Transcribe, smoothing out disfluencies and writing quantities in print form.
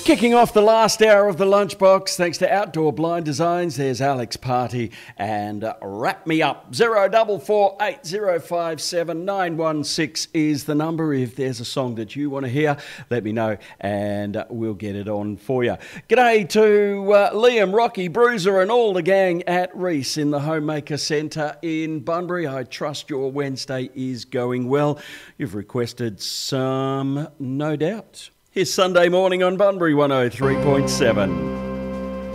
Kicking off the last hour of the lunchbox, thanks to Outdoor Blind Designs, there's Alex Party and Wrap Me Up. 0448057916 is the number. If there's a song that you want to hear, let me know and we'll get it on for you. G'day to Liam, Rocky, Bruiser and all the gang at Reese in the Homemaker Centre in Bunbury. I trust your Wednesday is going well. You've requested some, no doubt. Here's Sunday Morning on Bunbury 103.7.